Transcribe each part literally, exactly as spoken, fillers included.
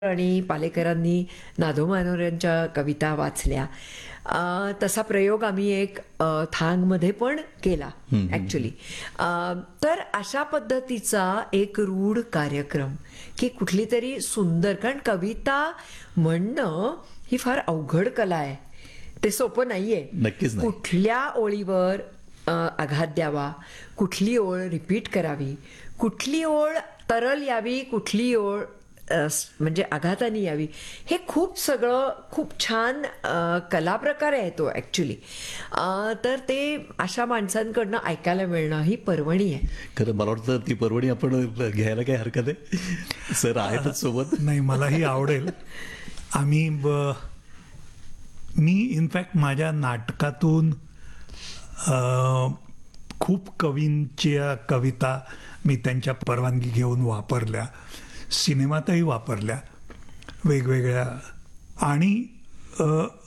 आणि पालेकरांनी नादो मानोऱ्यांच्या कविता वाचल्या. अ, तसा प्रयोग आम्ही एक अ, थांगमध्ये पण केला ॲक्च्युली. तर अशा पद्धतीचा एक रूढ कार्यक्रम की कुठली तरी सुंदर, कारण कविता म्हणणं ही फार अवघड कला आहे, ते सोपं नाहीये. नक्कीच नाही. कुठल्या ओळीवर अ, आघात द्यावा, कुठली ओळ रिपीट करावी, कुठली ओळ तरल यावी, कुठली ओळ अ, स- म्हणजे आघाताने यावी, हे खूप सगळं खूप छान अ, कलाप्रकार आहे तो ॲक्च्युली. तर ते अशा माणसांकडनं ऐकायला मिळणं ही पर्वणी आहे. खरं मला वाटतं ती परवडी आपण घ्यायला काही हरकत आहे. सर आहेतच सोबत. नाही, मलाही आवडेल. आम्ही ब- मी इनफॅक्ट माझ्या नाटकातून अ, खूप कवींच्या कविता मी त्यांच्या परवानगी घेऊन वापरल्या, सिनेमातही वापरल्या वेगवेगळ्या. आणि अ,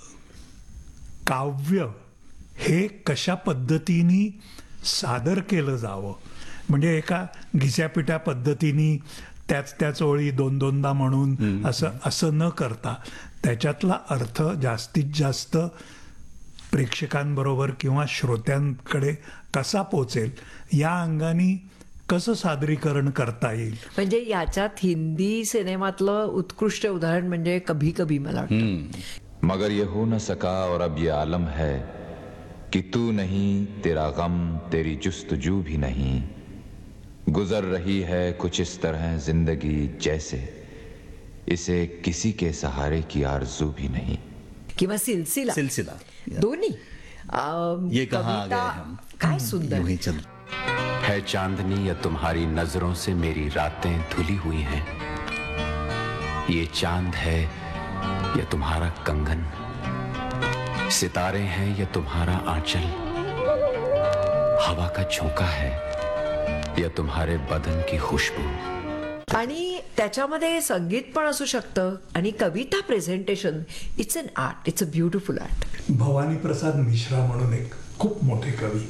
काव्य हे कशा पद्धतीने सादर केलं जावं, म्हणजे एका घिस्यापिट्या पद्धतीने त्याच त्याच ओळी दोन दोनदा म्हणून असं असं न करता त्याच्यातला अर्थ जास्तीत जास्त प्रेक्षकांबरोबर किंवा श्रोत्यांकडे कसा पोचेल, या अंगाने कसं सादरीकरण करता येईल. म्हणजे याच्यात हिंदी सिनेमातलं उत्कृष्ट उदाहरण म्हणजे कभी कभी मला वाटतं. मगर ये हो न सका और अब ये आलम है कि तू नहीं, तेरा गम, तेरी जुस्तजू भी नहीं, गुजर रही है कुछ इस तरह जिंदगी जैसे इसे किसी के सहारे की आरजू भी नहीं. किंवा सिलसिला, सिलसिला दोन्ही अं, ये कहाँ आ कविता गए हम. काय सुंदर. यूं ही चल. है चांदनी या तुम्हारी नजरों से मेरी रातें धुली हुई हैं, ये चांद है या तुम्हारा कंगन, सितारे हैं या तुम्हारा आंचल, हवा का झोंका है या तुम्हारे बदन की खुशबू. आणि त्याच्यामध्ये संगीत पण असू शकतं आणि कविता presentation. It's an art, it's a beautiful art. Bhavani प्रसाद मिश्रा म्हणून एक खूप मोठे कवी,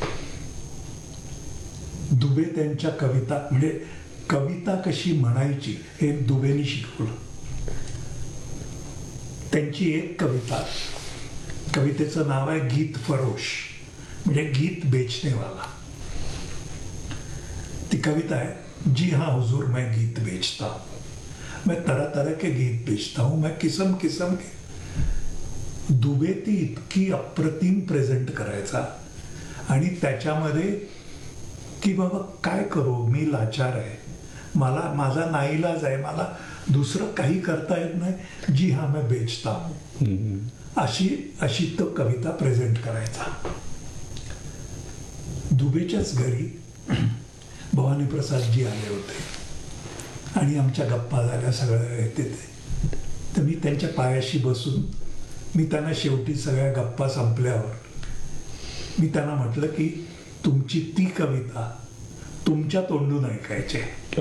दुबे त्यांच्या कविता, म्हणजे कविता कशी म्हणायची हे दुबेनी शिकवलं. त्यांची एक कविता, कवितेचं नाव आहे गीत फरोश, म्हणजे गीत बेचनेवाला. ती कविता आहे, जी हाँ हुजूर मैं गीत बेचता हूँ, मैं तरह तरह के गीत बेचता हूँ, मैं किस्म किस्म के. दुबे ती इतकी अप्रतिम प्रेझेंट करायचा आणि त्याच्यामध्ये की बाबा काय करू, मी लाचार आहे, मला माझा नाईलाज आहे, मला दुसरं काही करता येत नाही, जी हा मैं बेचता हूँ, अशी अशी तो कविता प्रेझेंट करायचा. दुबेच्याच घरी भवानी प्रसादजी आले होते आणि आमच्या गप्पा झाल्या सगळ्या येते ते. तर मी त्यांच्या पायाशी बसून मी त्यांना शेवटी सगळ्या गप्पा संपल्यावर मी त्यांना म्हटलं की तुमची ती कविता तुमच्या तोंडून ऐकायची.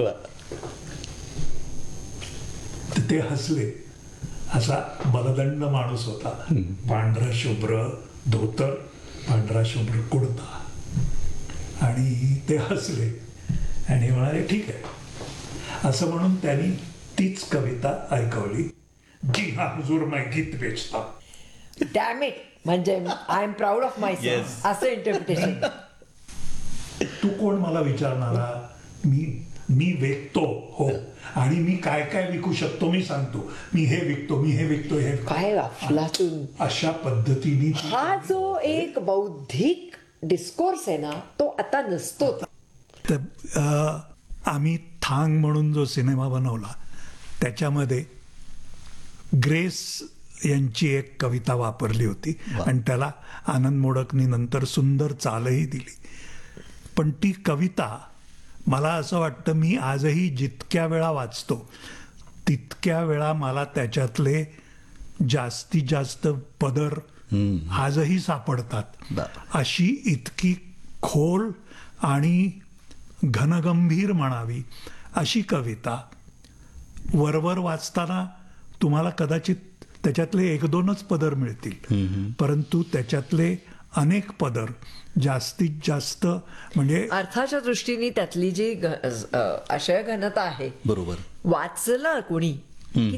तर ते हसले. असा बलदंड माणूस होता, पांढरा शुभ्र धोतर, पांढरा शुभ्र कुर्ता, आणि ते हसले आणि म्हणाले ठीक आहे. असं म्हणून त्यांनी तीच कविता ऐकवली, जी हा हुजूर मैं गीत बेचता. डॅम इट, म्हणजे I am proud of my Yes. Self, असं इंटरप्रिटेशन. तू कोण मला विचारणारा, मी मी विकतो हो, आणि मी काय काय विकू शकतो मी सांगतो, मी हे विकतो, मी हे विकतो, हे विकतो. काय अफलातून. अशा पद्धतीने हा जो एक बौद्धिक डिस्कोर्स आहे ना, तो आता नसतो. तर अ, आम्ही थांग म्हणून जो सिनेमा बनवला त्याच्यामध्ये ग्रेस यांची एक कविता वापरली होती आणि त्याला आनंद मोडकनी नंतर सुंदर चालही दिली. पण ती कविता मला असं वाटतं, मी आजही जितक्या वेळा वाचतो तितक्या वेळा मला त्याच्यातले जास्तीत जास्त पदर आजही सापडतात. अशी इतकी खोल आणि घनगंभीर म्हणावी अशी कविता वरवर वाचताना तुम्हाला कदाचित त्याच्यातले एक दोनच पदर मिळतील, परंतु त्याच्यातले अनेक पदर जास्तीत जास्त, म्हणजे अर्थाच्या दृष्टीने त्यातली जी ग- अ, आशय घनता आहे, बरोबर. वाचलं कोणी